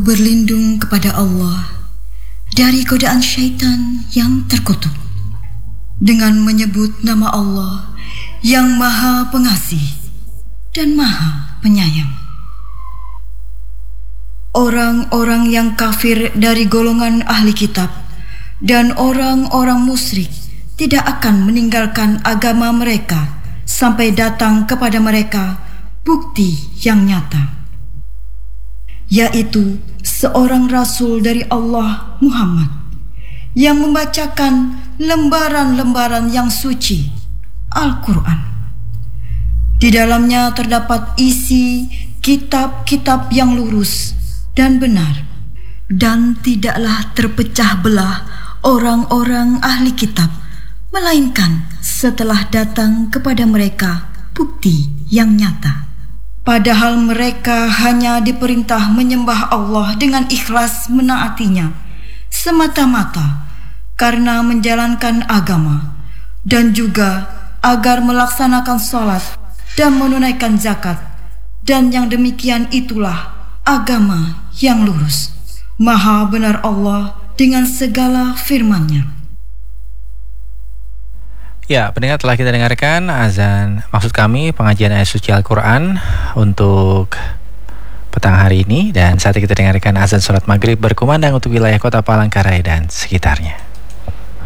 berlindung kepada Allah dari godaan syaitan yang terkutuk dengan menyebut nama Allah yang Maha Pengasih dan Maha Penyayang. Orang-orang yang kafir dari golongan ahli kitab dan orang-orang musyrik tidak akan meninggalkan agama mereka sampai datang kepada mereka bukti yang nyata, yaitu seorang rasul dari Allah, Muhammad, yang membacakan lembaran-lembaran yang suci, Al-Quran. Di dalamnya terdapat isi kitab-kitab yang lurus dan benar, dan tidaklah terpecah belah orang-orang ahli kitab, melainkan setelah datang kepada mereka bukti yang nyata. Padahal mereka hanya diperintah menyembah Allah dengan ikhlas menaatinya, semata-mata karena menjalankan agama, dan juga agar melaksanakan sholat dan menunaikan zakat, dan yang demikian itulah agama yang lurus. Maha benar Allah dengan segala firman-Nya. Ya, pendengar, telah kita dengarkan azan, maksud kami pengajian ayat suci Al-Quran untuk petang hari ini. Dan saat kita dengarkan azan sholat maghrib berkumandang untuk wilayah kota Palangkaraya dan sekitarnya.